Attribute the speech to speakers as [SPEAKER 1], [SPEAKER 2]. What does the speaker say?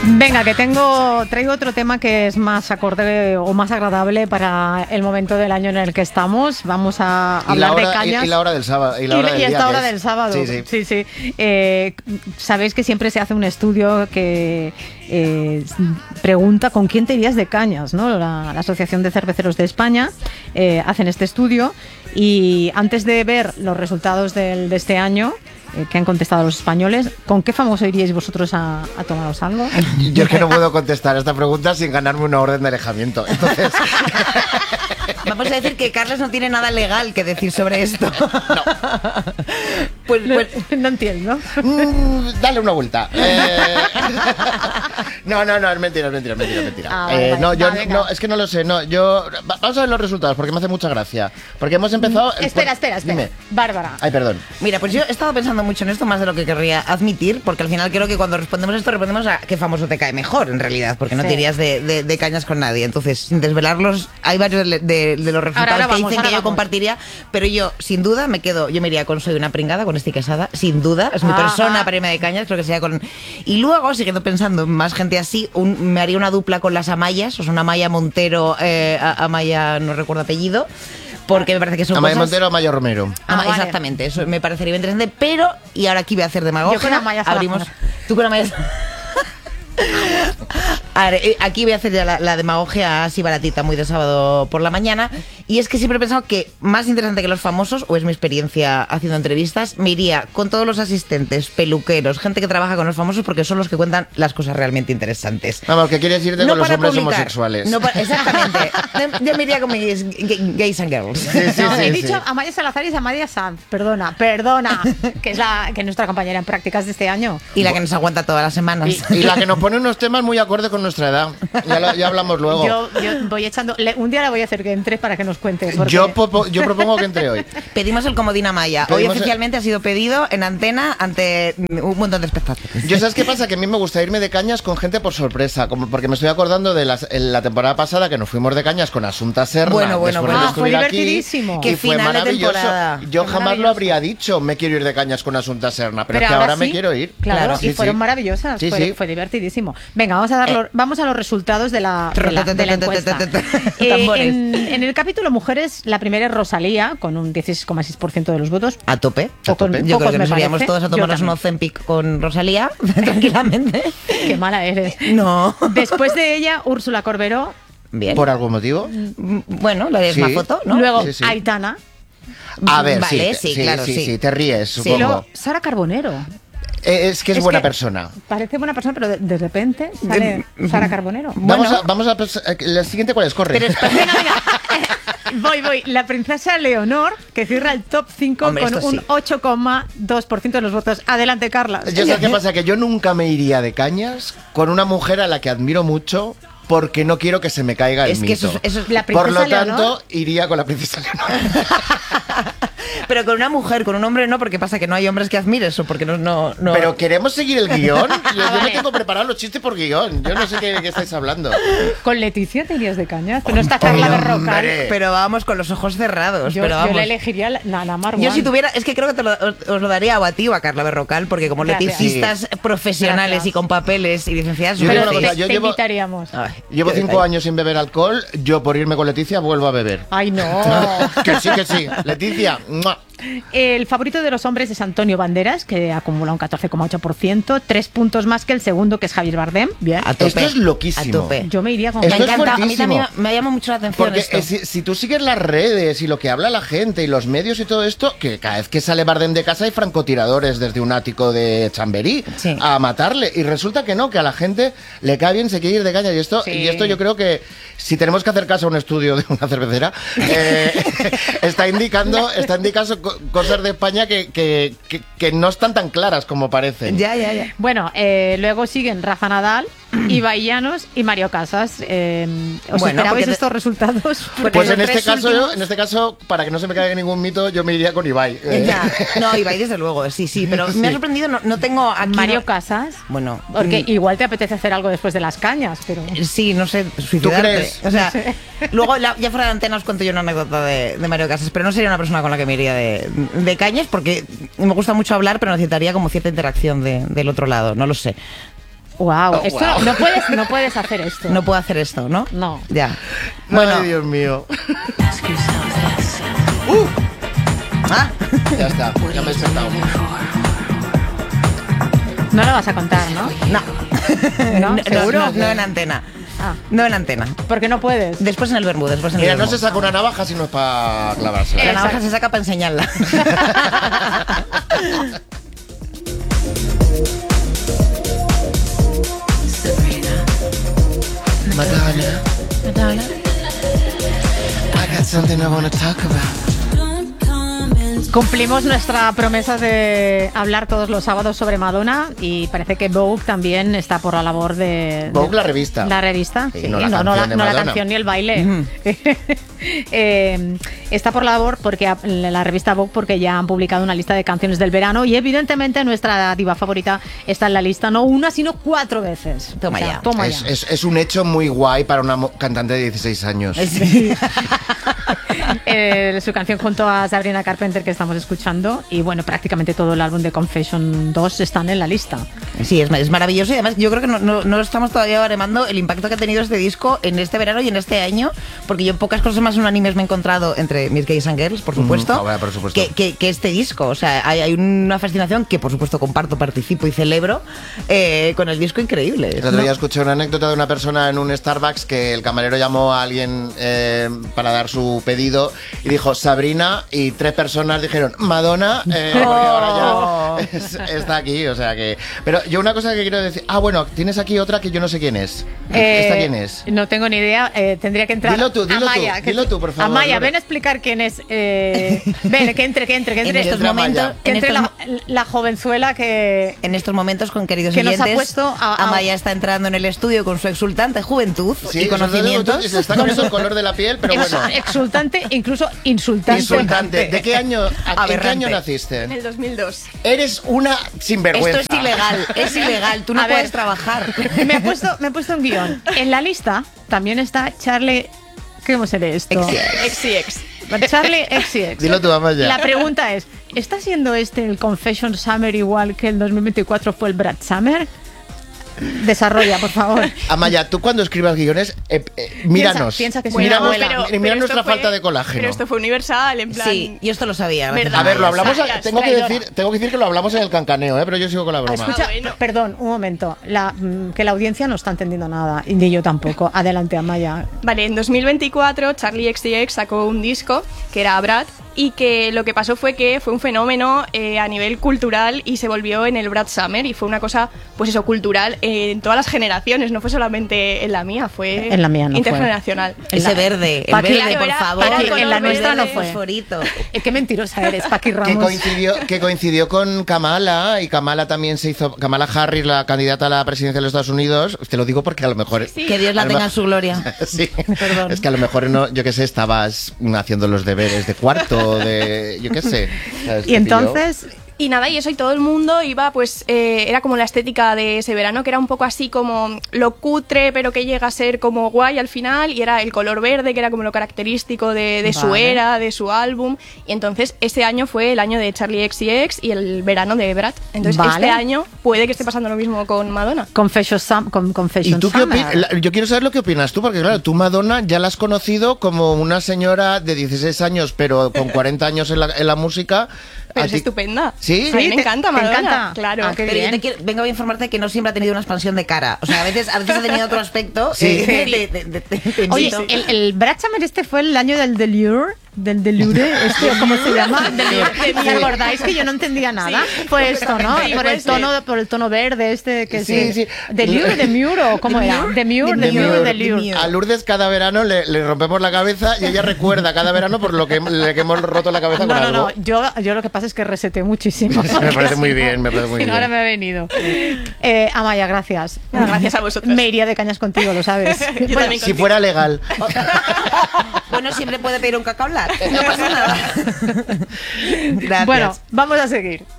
[SPEAKER 1] Venga, que traigo otro tema que es más acorde o más agradable para el momento del año en el que estamos. Vamos a hablar de cañas.
[SPEAKER 2] Y la hora del sábado.
[SPEAKER 1] Y esta hora del sábado. Sí. Sabéis que siempre se hace un estudio que pregunta con quién te irías de cañas, ¿no? La Asociación de Cerveceros de España hacen este estudio y antes de ver los resultados de este año, que han contestado los españoles, ¿con qué famoso iríais vosotros a tomaros algo?
[SPEAKER 2] Yo es que no puedo contestar esta pregunta sin ganarme una orden de alejamiento. Entonces...
[SPEAKER 3] Vamos a decir que Carles no tiene nada legal que decir sobre esto.
[SPEAKER 2] No.
[SPEAKER 1] Pues no entiendo.
[SPEAKER 2] Dale una vuelta. No, es mentira. No, es que no lo sé. No, vamos a ver los resultados porque me hace mucha gracia. Porque hemos empezado...
[SPEAKER 1] Espera. Dime. Bárbara.
[SPEAKER 2] Ay, perdón.
[SPEAKER 3] Mira, pues yo he estado pensando mucho en esto, más de lo que querría admitir, porque al final creo que cuando respondemos esto, respondemos a qué famoso te cae mejor, en realidad, porque no te irías de cañas con nadie. Entonces, sin desvelarlos, hay varios de los resultados que dicen que yo compartiría, pero yo, sin duda, yo me iría con Soy una pringada, con Esti Quesada, sin duda, es mi persona para irme de cañas, creo que sería con... Y luego, siguiendo pensando en más gente así, me haría una dupla con las Amayas, o sea, una Amaya Montero, Amaya, no recuerdo apellido, porque me parece que son
[SPEAKER 2] Amaya
[SPEAKER 3] cosas...
[SPEAKER 2] Montero, Amaya Romero.
[SPEAKER 1] Vale.
[SPEAKER 3] Exactamente, eso me parecería interesante, pero, y ahora aquí voy a hacer demagogia.
[SPEAKER 1] Yo con Amaya
[SPEAKER 3] abrimos. Tú con Amaya. A ver, aquí voy a hacer ya la demagogia así baratita, muy de sábado por la mañana. Y es que siempre he pensado que más interesante que los famosos, o es mi experiencia haciendo entrevistas, me iría con todos los asistentes, peluqueros, gente que trabaja con los famosos, porque son los que cuentan las cosas realmente interesantes.
[SPEAKER 2] Vamos, que quieres irte con los hombres homosexuales.
[SPEAKER 3] Exactamente. Yo me iría con mis gays and girls.
[SPEAKER 2] Sí,
[SPEAKER 1] he dicho Amaya Salazar y Amaya Sanz. Perdona, que es nuestra compañera en prácticas de este año.
[SPEAKER 3] Y la que nos aguanta todas las semanas.
[SPEAKER 2] Y la que nos pone unos temas muy acordes con nuestra edad. Ya hablamos luego.
[SPEAKER 1] Yo voy echando... Un día la voy a hacer que entre para que nos cuente. Porque...
[SPEAKER 2] Yo propongo que entre hoy.
[SPEAKER 3] Pedimos el comodín Amaya. Hoy oficialmente ha sido pedido en antena ante un montón de espectáculos.
[SPEAKER 2] Yo, ¿sabes qué pasa? Que a mí me gusta irme de cañas con gente por sorpresa, porque me estoy acordando de la temporada pasada que nos fuimos de cañas con Asunta Serna.
[SPEAKER 3] Bueno.
[SPEAKER 1] Fue divertidísimo.
[SPEAKER 2] Y fue maravilloso. Yo jamás lo habría dicho, me quiero ir de cañas con Asunta Serna, pero es que ahora me quiero ir.
[SPEAKER 1] Claro, y fueron maravillosas. Fue divertidísimo. Venga, vamos a los resultados de la encuesta. En el capítulo Mujeres, la primera es Rosalía, con un 16,6% de los votos.
[SPEAKER 3] A tope.
[SPEAKER 2] A tope.
[SPEAKER 3] Yo creo que nos iríamos todos a tomarnos un Ozempic con Rosalía, tranquilamente.
[SPEAKER 1] Qué mala eres.
[SPEAKER 3] No.
[SPEAKER 1] Después de ella, Úrsula Corberó.
[SPEAKER 3] Bien.
[SPEAKER 2] ¿Por algún motivo?
[SPEAKER 3] Bueno, le harías una foto, ¿no?
[SPEAKER 1] Luego,
[SPEAKER 2] Sí.
[SPEAKER 1] Aitana.
[SPEAKER 2] A ver,
[SPEAKER 3] vale,
[SPEAKER 2] claro, te ríes, supongo.
[SPEAKER 1] Y luego, Sara Carbonero.
[SPEAKER 2] Es que es buena persona.
[SPEAKER 1] Parece buena persona, pero de repente sale Sara Carbonero.
[SPEAKER 2] Vamos a la siguiente, ¿cuál es? Corre.
[SPEAKER 1] Pero venga. Voy. La princesa Leonor, que cierra el top 5 con un 8,2% de los votos. Adelante, Carla.
[SPEAKER 2] ¿Ya sabes qué pasa? Que yo nunca me iría de cañas con una mujer a la que admiro mucho, porque no quiero que se me caiga el mito.
[SPEAKER 3] Eso es
[SPEAKER 1] la princesa
[SPEAKER 2] Por lo
[SPEAKER 1] Leonor.
[SPEAKER 2] tanto, iría con la princesa Leonor.
[SPEAKER 3] Pero con una mujer, con un hombre no, porque pasa que no hay hombres que admires o porque no.
[SPEAKER 2] Pero queremos seguir el guión. Yo
[SPEAKER 1] Vale.
[SPEAKER 2] no tengo preparados los chistes por guión. Yo no sé qué estáis hablando.
[SPEAKER 1] Con Leticia te irías de cañas. Pero no está Carla Berrocal.
[SPEAKER 2] hombre.
[SPEAKER 3] Pero vamos con los ojos cerrados.
[SPEAKER 1] Yo
[SPEAKER 3] vamos.
[SPEAKER 1] la elegiría la Marwan.
[SPEAKER 3] Yo si tuviera, es que creo que os lo daría a ti o a Carla Berrocal, porque como
[SPEAKER 1] Gracias.
[SPEAKER 3] leticistas profesionales
[SPEAKER 1] Gracias.
[SPEAKER 3] y con papeles y licenciadas,
[SPEAKER 2] Yo
[SPEAKER 1] Pero
[SPEAKER 2] digo una cosa,
[SPEAKER 1] te
[SPEAKER 2] yo llevo-
[SPEAKER 1] invitaríamos.
[SPEAKER 2] Llevo 5 años sin beber alcohol. Yo, por irme con Leticia, vuelvo a beber.
[SPEAKER 1] Ay, no.
[SPEAKER 2] Que sí. Leticia, ¡mua!
[SPEAKER 1] El favorito de los hombres es Antonio Banderas, que acumula un 14,8%, 3 puntos más que el segundo, que es Javier Bardem. Bien.
[SPEAKER 3] A tope.
[SPEAKER 2] Esto es loquísimo.
[SPEAKER 3] A tope.
[SPEAKER 1] Yo me iría con
[SPEAKER 2] Esto
[SPEAKER 3] Me
[SPEAKER 2] es
[SPEAKER 3] encanta, a mí
[SPEAKER 2] fuertísimo.
[SPEAKER 3] también me llama mucho la atención
[SPEAKER 2] Porque
[SPEAKER 3] esto.
[SPEAKER 2] si tú sigues las redes y lo que habla la gente y los medios y todo esto, que cada vez que sale Bardem de casa hay francotiradores desde un ático de Chamberí
[SPEAKER 3] Sí.
[SPEAKER 2] a matarle. Y resulta que no, que a la gente le cae bien, se quiere ir de caña.
[SPEAKER 1] Sí.
[SPEAKER 2] Y esto yo creo que si tenemos que hacer caso a un estudio de una cervecera, está indicando cosas de España que no están tan claras como parecen.
[SPEAKER 3] Ya.
[SPEAKER 1] Bueno, luego siguen Rafa Nadal, Ibai Llanos y Mario Casas. ¿Os
[SPEAKER 3] Bueno,
[SPEAKER 1] esperabais
[SPEAKER 3] porque
[SPEAKER 1] estos resultados?
[SPEAKER 2] Pues
[SPEAKER 3] los
[SPEAKER 2] en este
[SPEAKER 3] tres
[SPEAKER 2] caso,
[SPEAKER 3] últimos-
[SPEAKER 2] en este caso, para que no se me caiga ningún mito, yo me iría con Ibai.
[SPEAKER 3] Ya. No, Ibai desde luego, sí, pero me ha sorprendido, no tengo aquí...
[SPEAKER 1] Mario
[SPEAKER 3] no-
[SPEAKER 1] Casas.
[SPEAKER 3] Bueno,
[SPEAKER 1] Porque igual te apetece hacer algo después de las cañas, pero...
[SPEAKER 3] sí, no sé, suicidarte.
[SPEAKER 2] crees?
[SPEAKER 3] O sea, luego ya fuera de antena os cuento yo una anécdota de Mario Casas, pero no sería una persona con la que me iría de cañas, porque me gusta mucho hablar, pero necesitaría como cierta interacción del otro lado, no lo sé.
[SPEAKER 1] Wow, esto wow. No puedes hacer esto.
[SPEAKER 3] No puedo hacer esto, ¿no?
[SPEAKER 1] No.
[SPEAKER 3] Ya.
[SPEAKER 2] Bueno, ay, Dios mío. Ya está, ya me he sentado.
[SPEAKER 1] No lo vas a contar, ¿no?
[SPEAKER 3] No. ¿Seguro? No en antena. No en antena.
[SPEAKER 1] Porque no puedes.
[SPEAKER 3] Después en el vermú.
[SPEAKER 2] Mira, no se saca una navaja si no es para clavarse.
[SPEAKER 3] La navaja se saca para enseñarla.
[SPEAKER 2] Madonna. I got something I want to talk about.
[SPEAKER 1] Cumplimos nuestra promesa de hablar todos los sábados sobre Madonna y parece que Vogue también está por la labor de...
[SPEAKER 2] Vogue, la revista.
[SPEAKER 1] La revista,
[SPEAKER 2] sí.
[SPEAKER 1] Sí,
[SPEAKER 2] no
[SPEAKER 1] la canción ni el baile. Está por la labor porque la revista Vogue porque ya han publicado una lista de canciones del verano y evidentemente nuestra diva favorita está en la lista no una sino 4 veces.
[SPEAKER 3] Toma ya.
[SPEAKER 2] Es un hecho muy guay para una cantante de 16 años.
[SPEAKER 1] Sí. Su canción junto a Sabrina Carpenter que estamos escuchando y bueno, prácticamente todo el álbum de Confession 2 están en la lista.
[SPEAKER 3] Sí, es maravilloso y además yo creo que no estamos todavía baremando el impacto que ha tenido este disco en este verano y en este año, porque yo pocas cosas más unánimes me he encontrado entre mis gays and girls, por supuesto,
[SPEAKER 2] por supuesto.
[SPEAKER 3] Que este disco. O sea, hay una fascinación que por supuesto comparto, participo y celebro con el disco increíble.
[SPEAKER 2] El otro día escuché una anécdota de una persona en un Starbucks que el camarero llamó a alguien para dar su pedido y dijo Sabrina y 3 personas dijeron Madonna, porque ahora ya está aquí, o sea que... Pero yo una cosa que quiero decir... bueno, tienes aquí otra que yo no sé quién es. ¿Esta quién es?
[SPEAKER 1] No tengo ni idea, tendría que entrar...
[SPEAKER 2] Dilo tú, por favor.
[SPEAKER 1] Amaya, ven a explicar quién es. Ven, que entre.
[SPEAKER 3] En estos momentos...
[SPEAKER 1] Que entre la jovenzuela que...
[SPEAKER 3] En estos momentos, con queridos
[SPEAKER 1] que
[SPEAKER 3] oyentes,
[SPEAKER 1] nos ha puesto
[SPEAKER 3] Amaya está entrando en el estudio con su exultante juventud y conocimientos.
[SPEAKER 2] Se está cambiando el color de la piel, pero bueno.
[SPEAKER 1] Exultante, incluso insultante.
[SPEAKER 2] ¿De qué año? ¿En qué año naciste?
[SPEAKER 4] En el 2002.
[SPEAKER 2] Eres una sinvergüenza.
[SPEAKER 3] Esto es ilegal. Tú no puedes trabajar.
[SPEAKER 1] Me he puesto un guión. En la lista también está Charlie... ¿Cómo se lee esto?
[SPEAKER 4] XCX.
[SPEAKER 1] Charlie XCX.
[SPEAKER 2] Dilo tú, Amaya.
[SPEAKER 1] La pregunta es, ¿está siendo el Confession Summer igual que el 2024 fue el Brad Summer? Desarrolla, por favor.
[SPEAKER 2] Amaya, tú cuando escribas guiones, míranos.
[SPEAKER 1] Piensa que
[SPEAKER 2] mira
[SPEAKER 1] pero
[SPEAKER 2] nuestra falta de colágeno.
[SPEAKER 4] Pero esto fue universal, en plan...
[SPEAKER 3] Sí, yo esto lo sabía.
[SPEAKER 4] ¿Verdad?
[SPEAKER 2] A ver, lo hablamos... Tengo que decir que lo hablamos en el cancaneo, pero yo sigo con la broma.
[SPEAKER 1] Escucha,
[SPEAKER 4] bueno.
[SPEAKER 1] Perdón, un momento. Que la audiencia no está entendiendo nada, y ni yo tampoco. Adelante, Amaya.
[SPEAKER 4] Vale, en 2024 Charlie XCX sacó un disco que era Brad y que lo que pasó fue que fue un fenómeno a nivel cultural y se volvió en el Brad Summer y fue una cosa, pues eso, cultural en todas las generaciones, no fue solamente en la mía, fue
[SPEAKER 1] en la mía no
[SPEAKER 4] intergeneracional.
[SPEAKER 3] Ese verde, por favor.
[SPEAKER 1] En la nuestra no fue. Qué mentirosa eres, Paqui Ramos.
[SPEAKER 2] Que coincidió con Kamala, y Kamala también se hizo, Kamala Harris, la candidata a la presidencia de los Estados Unidos. Te lo digo porque a lo mejor...
[SPEAKER 4] Sí.
[SPEAKER 3] Que Dios la tenga en su gloria.
[SPEAKER 2] Sí, perdón. Es que a lo mejor, no, yo qué sé, estabas haciendo los deberes de cuarto, yo qué sé.
[SPEAKER 1] Y entonces...
[SPEAKER 4] Y nada, y eso, y todo el mundo iba, pues, era como la estética de ese verano, que era un poco así como lo cutre, pero que llega a ser como guay al final, y era el color verde, que era como lo característico de su era, de su álbum, y entonces ese año fue el año de Charlie XCX y el verano de Brad. Entonces este año puede que esté pasando lo mismo con Madonna.
[SPEAKER 1] Confession
[SPEAKER 2] ¿Y tú qué opinas? Yo quiero saber lo que opinas tú, porque claro, tú Madonna ya la has conocido como una señora de 16 años, pero con 40 años en la música.
[SPEAKER 4] Pero es estupenda.
[SPEAKER 2] ¿Sí?
[SPEAKER 4] A mí me encanta Madonna.
[SPEAKER 1] ¿Te encanta?
[SPEAKER 4] Claro.
[SPEAKER 3] Pero vengo a informarte que no siempre ha tenido una expansión de cara. O sea, a veces ha tenido otro aspecto.
[SPEAKER 2] Sí.
[SPEAKER 1] Oye, el Brad Summer fue el año del Delure. Del Delure, ¿cómo se llama? ¿Me acordáis que yo no entendía nada? Fue esto, ¿no? Por el tono verde que
[SPEAKER 2] sí.
[SPEAKER 1] Delure, Demure, ¿cómo era? Demure.
[SPEAKER 2] A Lourdes cada verano le rompemos la cabeza y ella recuerda cada verano por lo que le hemos roto la cabeza con algo.
[SPEAKER 1] No, yo lo que pasa es que reseté muchísimo.
[SPEAKER 2] Me parece muy bien,
[SPEAKER 1] Ahora me ha venido. Amaya, gracias.
[SPEAKER 4] Gracias a vosotros.
[SPEAKER 1] Me iría de cañas contigo, lo sabes.
[SPEAKER 4] Bueno,
[SPEAKER 2] si fuera legal.
[SPEAKER 3] Bueno, siempre puede pedir un cacao lat. No pasa nada. Gracias.
[SPEAKER 1] Bueno, vamos a seguir.